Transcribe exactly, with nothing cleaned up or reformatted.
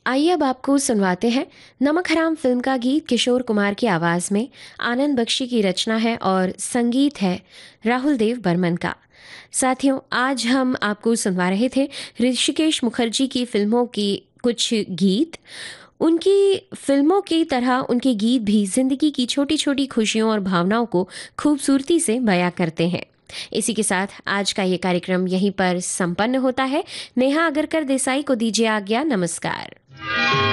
आइए अब आपको सुनवाते हैं नमक हराम फिल्म का गीत किशोर कुमार की आवाज़ में। आनंद बख्शी की रचना है और संगीत है राहुल देव बर्मन का। साथियों, आज हम आपको सुनवा रहे थे ऋषिकेश मुखर्जी की फिल्मों की कुछ गीत। उनकी फिल्मों की तरह उनके गीत भी जिंदगी की छोटी छोटी खुशियों और भावनाओं को खूबसूरती से बयां करते हैं। इसी के साथ आज का ये कार्यक्रम यहीं पर संपन्न होता है। नेहा अगरकर देसाई को दीजिए आज्ञा। नमस्कार।